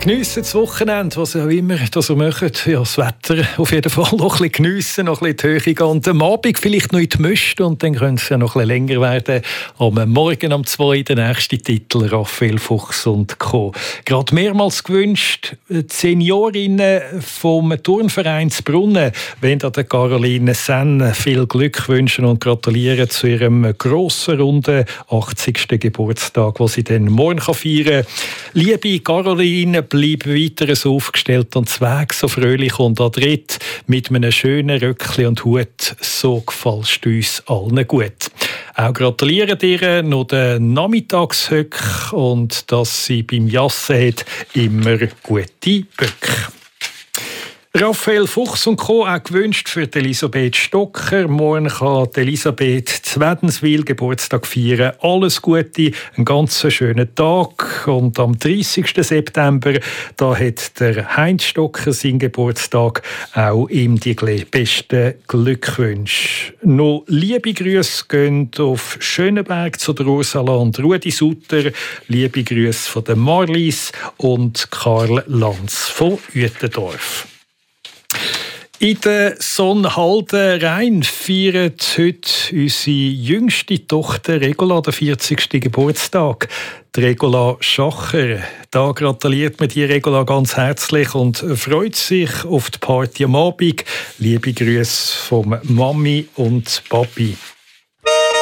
Geniessen das Wochenende, was auch immer das ihr macht. Ja, das Wetter auf jeden Fall noch ein bisschen geniessen, noch ein bisschen die Höhe gehen. Und am Abend vielleicht noch in die Müste und dann könnte es ja noch ein bisschen länger werden. Am Morgen um 2 der nächste Titel, Raphael Fuchs und Co. Gerade mehrmals gewünscht, die Seniorinnen vom Turnverein Brunnen wollen der Caroline Senn viel Glück wünschen und gratulieren zu ihrem grossen, runden 80. Geburtstag, den sie dann morgen feiern kann. Liebe Caroline, bleib weiter so aufgestellt und zweig so fröhlich und adrett mit einem schönen Röckli und Hut. So gefällst du uns allen gut. Auch gratuliere dir noch den Nachmittagshöck und dass sie beim Jassen hat immer gute Böcke. Raphael Fuchs und Co. auch gewünscht für Elisabeth Stocker. Morgen kann Elisabeth Zwedenswil Geburtstag feiern. Alles Gute, einen ganz schönen Tag. Und am 30. September da hat der Heinz Stocker seinen Geburtstag. Auch ihm die besten Glückwünsche. Noch liebe Grüße gehen auf Schönenberg zu der Ursula und Rudi Sutter. Liebe Grüße von den Marlies und Karl Lanz von Uetendorf. In der Sonnhalden Rhein feiert heute unsere jüngste Tochter Regula den 40. Geburtstag. Die Regula Schacher. Da gratuliert man die Regula ganz herzlich und freut sich auf die Party am Abend. Liebe Grüße von Mami und Papi.